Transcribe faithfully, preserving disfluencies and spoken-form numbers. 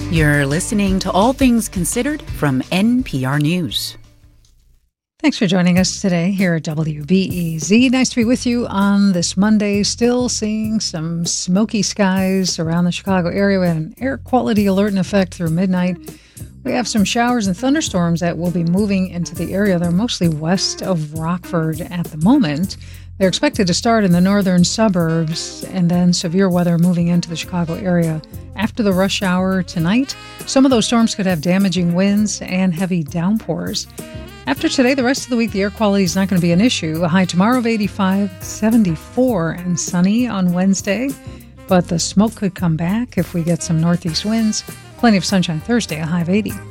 You're listening to All Things Considered from N P R News. Thanks for joining us today here at W B E Z. Nice to be with you on this Monday. Still seeing some smoky skies around the Chicago area. We had an air quality alert in effect through midnight. We have some showers and thunderstorms that will be moving into the area. They're mostly west of Rockford at the moment. They're expected to start in the northern suburbs and then severe weather moving into the Chicago area after the rush hour tonight. Some of those storms could have damaging winds and heavy downpours. After today, the rest of the week, the air quality is not going to be an issue. A high tomorrow of eighty-five, seventy-four, and sunny on Wednesday. But the smoke could come back if we get some northeast winds. Plenty of sunshine Thursday, a high of eighty.